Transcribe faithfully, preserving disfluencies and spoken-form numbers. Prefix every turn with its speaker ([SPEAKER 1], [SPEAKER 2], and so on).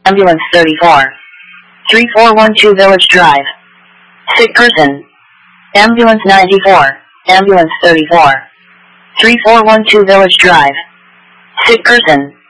[SPEAKER 1] Ambulance thirty-four. three four one two Village Drive. Sick person. Ambulance ninety-four. Ambulance thirty-four. three four one two Village Drive. Sick person.